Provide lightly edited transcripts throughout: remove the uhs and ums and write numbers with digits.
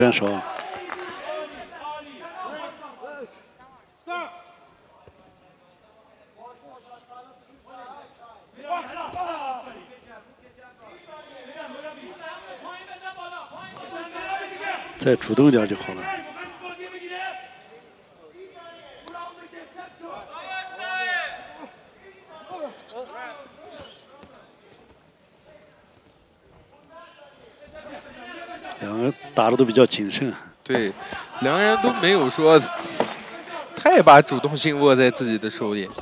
选手。再主动一点就好了。两个打的都比较谨慎。 对，两个人都没有说太把主动性握在自己的手里。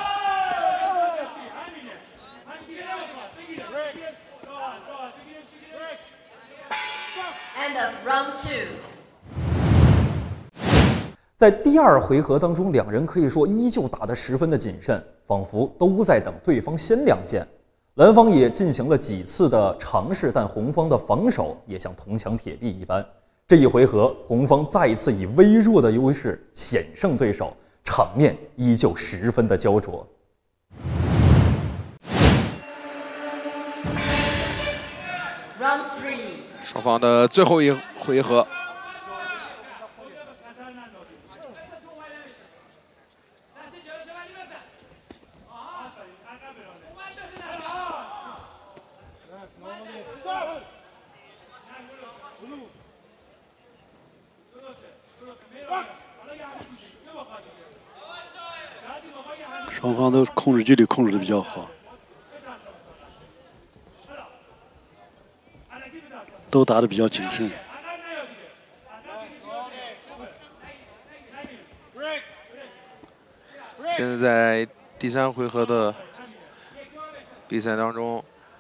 End of round 2。 在第二回合当中，两人可以说依旧打得十分的谨慎，仿佛都在等对方先亮剑。蓝方也进行了几次的尝试，但红方的防守也像铜墙铁壁一般。这一回合，红方再一次以微弱的优势险胜对手，场面依旧十分的焦灼。 Round 3。 双方的最后一回合。 双方都控制距离控制的比较好，都打得比较谨慎。 现在在第3回合的比赛当中，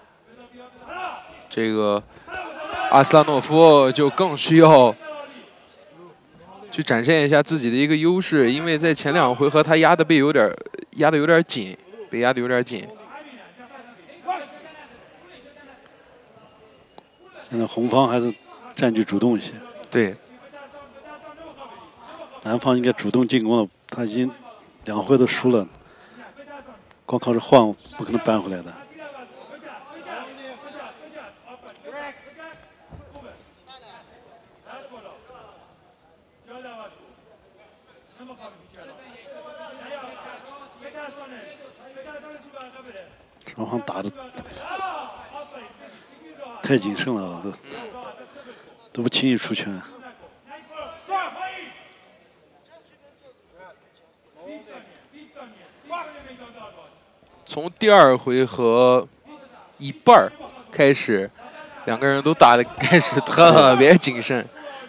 这个阿斯拉诺夫就更需要去展现一下自己的一个优势，因为在前2回合他压的有点紧，被压的有点紧。 现在红方还是占据主动一些。 对， 蓝方应该主动进攻了，他已经2回都输了，光靠着晃不可能扳回来的。双方打的太谨慎了，都不轻易出拳。 从第2回合一半开始，两个人都打的开始特别谨慎。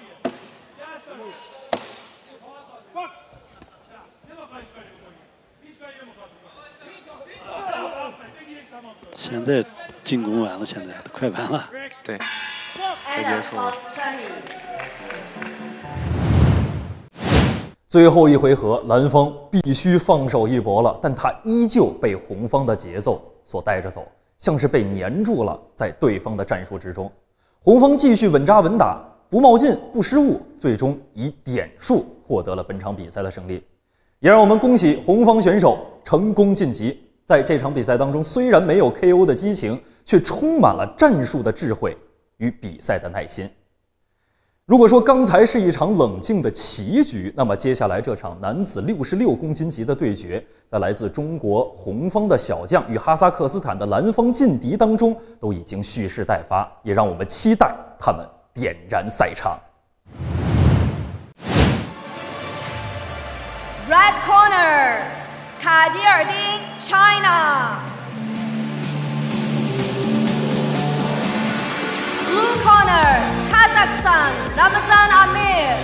现在进攻完了，现在都快完了。 对，快结束了。 最后一回合，蓝方必须放手一搏了，但他依旧被红方的节奏所带着走，像是被黏住了在对方的战术之中。红方继续稳扎稳打，不冒进不失误，最终以点数获得了本场比赛的胜利。也让我们恭喜红方选手成功晋级。在这场比赛当中，虽然没有 KO 的激情，却充满了战术的智慧与比赛的耐心。如果说刚才是一场冷静的棋局，那么接下来这场男子66公斤级的对决，在来自中国红方的小将与哈萨克斯坦的蓝方劲敌当中，都已经蓄势待发，也让我们期待他们点燃赛场。 Red corner， 卡迪尔丁 ，China。Blue corner, Kazakhstan, Ramazan Amir.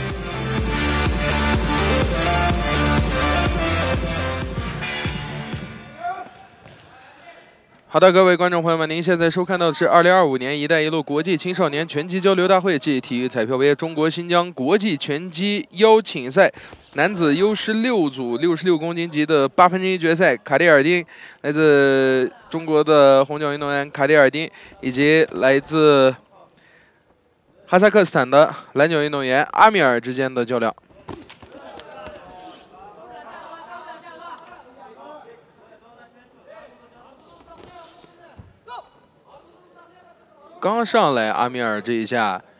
好的，各位观众朋友们，您现在收看到的是2025年“一带一路”国际青少年拳击交流大会暨体育彩票杯中国新疆国际拳击邀请赛男子 U16组66公斤级的8分之一决赛，卡迪尔丁来自中国的红脚运动员卡迪尔丁，以及来自哈萨克斯坦的篮球运动员阿米尔之间的较量。刚上来，阿米尔这一下